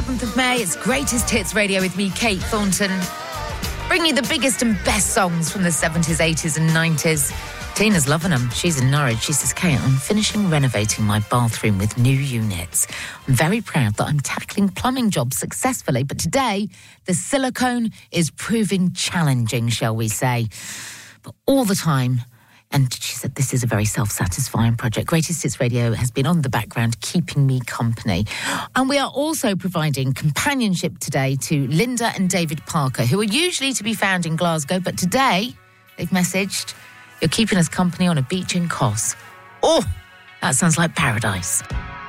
7th of May. It's Greatest Hits Radio with me, Kate Thornton. Bring you the biggest and best songs from the 70s, 80s and 90s. Tina's loving them. She's in Norwich. She says, Kate, I'm finishing renovating my bathroom with new units. I'm very proud that I'm tackling plumbing jobs successfully, but today the silicone is proving challenging, shall we say. But all the time. And she said, this is a very self-satisfying project. Greatest Hits Radio has been on the background, keeping me company. And we are also providing companionship today to Linda and David Parker, who are usually to be found in Glasgow, but today they've messaged, you're keeping us company on a beach in Kos. Oh, that sounds like paradise.